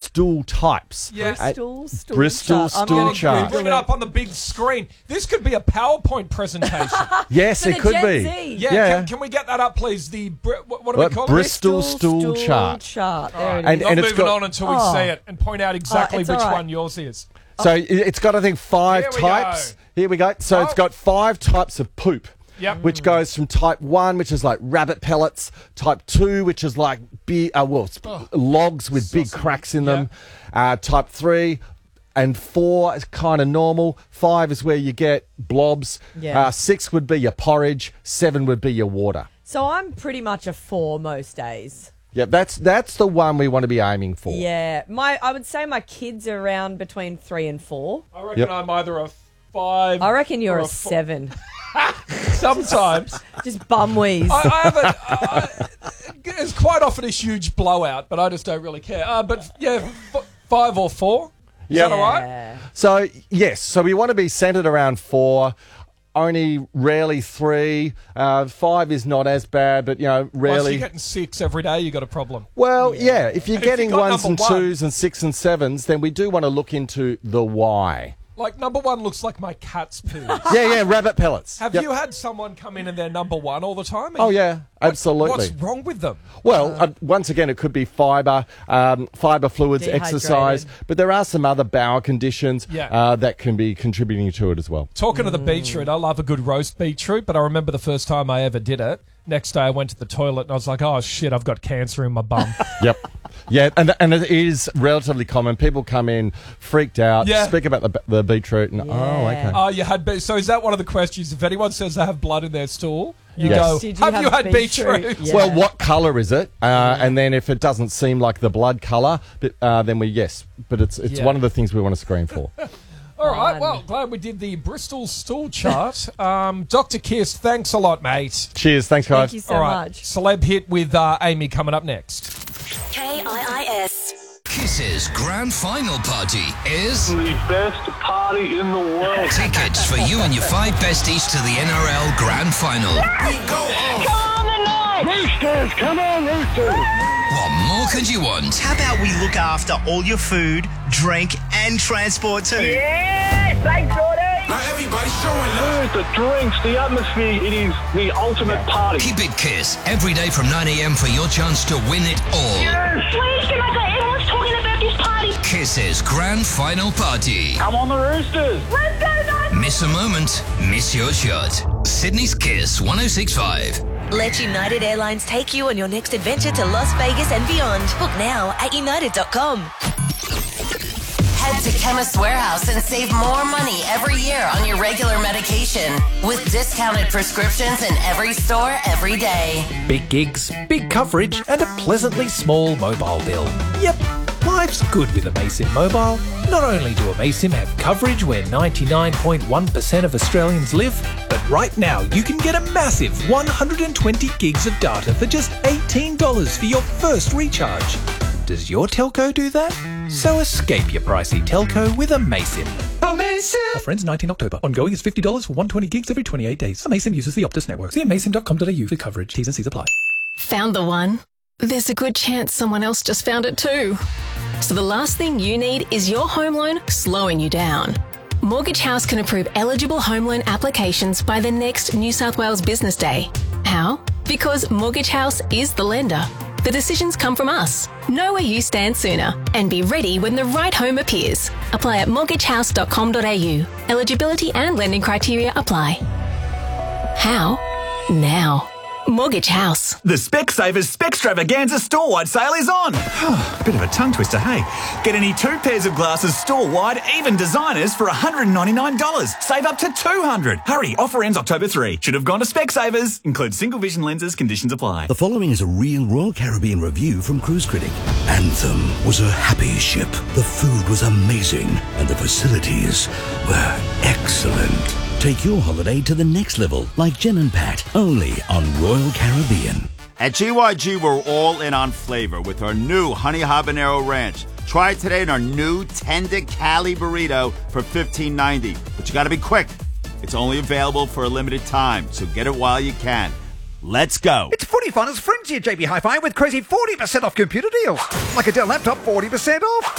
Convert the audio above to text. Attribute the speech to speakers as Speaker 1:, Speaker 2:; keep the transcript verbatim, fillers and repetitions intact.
Speaker 1: stool types.
Speaker 2: Yeah.
Speaker 3: Bristol stool
Speaker 1: Bristol
Speaker 3: chart. I'm
Speaker 1: stool
Speaker 3: gonna
Speaker 1: chart.
Speaker 2: Bring it up on the big screen. This could be a PowerPoint presentation.
Speaker 1: Yes,
Speaker 3: For
Speaker 1: it
Speaker 3: the
Speaker 1: could
Speaker 3: Gen
Speaker 1: be.
Speaker 3: Z.
Speaker 2: Yeah,
Speaker 1: Yeah.
Speaker 2: Can, can we get that up, please? The Br- what, what do
Speaker 1: What,
Speaker 2: we call
Speaker 1: Bristol
Speaker 2: it?
Speaker 1: stool chart.
Speaker 3: chart. There it
Speaker 1: And-
Speaker 3: is.
Speaker 2: Not
Speaker 1: it's
Speaker 2: moving
Speaker 1: got-
Speaker 2: on until we
Speaker 3: Oh.
Speaker 2: see it and point out exactly
Speaker 3: it's
Speaker 2: which
Speaker 3: all right.
Speaker 2: one yours is.
Speaker 1: So it- it's got, I think, five
Speaker 2: Here we
Speaker 1: types.
Speaker 2: go.
Speaker 1: Here we go. So it's
Speaker 2: Oh.
Speaker 1: got five types of poop.
Speaker 2: Yep.
Speaker 1: Which goes from type one, which is like rabbit pellets, type two, which is like big, uh, well, it's logs with big cracks in them, uh, type three, and four is kind of normal. Five is where you get blobs.
Speaker 3: Yeah.
Speaker 1: Uh, six would be your porridge. Seven would be your water.
Speaker 3: So I'm pretty much a four most days.
Speaker 1: Yeah, that's that's the one we want to be aiming for.
Speaker 3: Yeah, my I would say my kids are around between three and four.
Speaker 2: I reckon
Speaker 1: Yep.
Speaker 2: I'm either a five.
Speaker 3: I reckon you're
Speaker 2: or
Speaker 3: a,
Speaker 2: a four.
Speaker 3: seven.
Speaker 2: Sometimes.
Speaker 3: Just bum wheeze.
Speaker 2: I, I have a, uh, it's quite often a huge blowout, but I just don't really care. Uh, but yeah, f- five or four. Is
Speaker 1: Yep.
Speaker 2: that all right?
Speaker 3: Yeah.
Speaker 1: So, yes, so we want to be centered around four, only rarely three. Uh, five is not as bad, but, you know,
Speaker 2: Once
Speaker 1: rarely.
Speaker 2: you're getting six every day, you got a problem.
Speaker 1: Well, yeah, if you're
Speaker 2: if you
Speaker 1: getting
Speaker 2: got
Speaker 1: ones and
Speaker 2: number one-
Speaker 1: twos and six and sevens, then we do want to look into the why.
Speaker 2: Like number one looks like my cat's poo.
Speaker 1: Yeah, yeah, rabbit pellets.
Speaker 2: Have
Speaker 1: Yep.
Speaker 2: you had someone come in and they're number one all the time?
Speaker 1: Oh, yeah, absolutely.
Speaker 2: What's wrong with them?
Speaker 1: Well, uh, once again, it could be fibre, um, fibre fluids,
Speaker 3: Dehydrated.
Speaker 1: exercise, but there are some other bowel conditions
Speaker 2: Yeah.
Speaker 1: uh, that can be contributing to it as well.
Speaker 2: Talking to the beetroot, I love a good roast beetroot, but I remember the first time I ever did it. Next day I went to the toilet and I was like, oh shit, I've got cancer in my bum.
Speaker 1: Yep. Yeah, and and it is relatively common. People come in freaked out,
Speaker 2: Yeah.
Speaker 1: speak about the the beetroot, and oh, okay.
Speaker 2: Oh, you had be- so is that one of the questions? If anyone says they have blood in their stool, you
Speaker 1: Yes.
Speaker 2: go,
Speaker 3: Did you
Speaker 2: have,
Speaker 3: have
Speaker 2: you had
Speaker 3: beetroot?"
Speaker 2: beetroot?
Speaker 3: Yeah.
Speaker 1: Well, what colour is it? Uh, and then if it doesn't seem like the blood colour, but, uh, then we yes. But it's it's
Speaker 2: Yeah.
Speaker 1: one of the things we want to screen for.
Speaker 2: All right,
Speaker 3: Fun.
Speaker 2: well, glad we did the Bristol stool chart. um, Doctor Kiss, thanks a lot, mate.
Speaker 1: Cheers, thanks guys.
Speaker 3: Thank you so
Speaker 2: All right,
Speaker 3: much.
Speaker 2: celeb hit with uh, Amy coming up next.
Speaker 4: K I I S.
Speaker 5: Kiss's grand final party is
Speaker 6: The best party in the world.
Speaker 5: tickets for you and your five besties to the N R L grand final.
Speaker 6: Roosters, come on, Roosters!
Speaker 5: What more could you want?
Speaker 7: How about we look after all your food, drink, and transport too?
Speaker 6: Food, the drinks, the atmosphere, it is the ultimate party.
Speaker 5: Keep it Kiss every day from nine a.m. for your chance to win it all.
Speaker 4: Please, can I go? Everyone's talking about this party.
Speaker 5: Kiss's grand final party.
Speaker 6: Come on, the Roosters!
Speaker 4: Let's go, guys.
Speaker 5: Miss a moment, miss your shot. Sydney's Kiss one oh six point five.
Speaker 4: Let United Airlines take you on your next adventure to Las Vegas and beyond. Book now at united dot com.
Speaker 8: Head to Chemist Warehouse and save more money every year on your regular medication with discounted prescriptions in every store every day.
Speaker 9: Big gigs, big coverage, and a pleasantly small mobile bill. Yep, life's good with Amasim Mobile. Not only do Amasim have coverage where ninety-nine point one percent of Australians live, but right now you can get a massive one hundred twenty gigs of data for just eighteen dollars for your first recharge. Does your telco do that? So escape your pricey telco with Amasim. Amasim! Offer ends nineteenth October. Ongoing is fifty dollars for one hundred twenty gigs every twenty-eight days. Amasim uses the Optus network. See amasim dot com dot a u for coverage. T's and C's apply.
Speaker 10: Found the one? There's a good chance someone else just found it too. So the last thing you need is your home loan slowing you down. Mortgage House can approve eligible home loan applications by the next New South Wales Business Day. How? Because Mortgage House is the lender. The decisions come from us. Know where you stand sooner and be ready when the right home appears. Apply at mortgage house dot com dot a u. Eligibility and lending criteria apply. How? Now. Mortgage House.
Speaker 7: The Specsavers Spextravaganza store-wide sale is on. Bit of a tongue twister, hey? Get any two pairs of glasses store-wide, even designers, for one hundred ninety-nine dollars. Save up to two hundred dollars. Hurry, offer ends October third. Should have gone to Specsavers. Includes single vision lenses, conditions apply.
Speaker 11: The following is a real Royal Caribbean review from Cruise Critic. Anthem was a happy ship. The food was amazing and the facilities were excellent. Take your holiday to the next level, like Jen and Pat, only on Royal Caribbean.
Speaker 12: At G Y G, we're all in on flavor with our new Honey Habanero Ranch. Try it today in our new Tender Cali Burrito for fifteen ninety. But you gotta be quick. It's only available for a limited time, so get it while you can. Let's go.
Speaker 13: It's Footy Finals Frenzy at J B Hi-Fi with crazy forty percent off computer deals. Like a Dell laptop, forty percent off.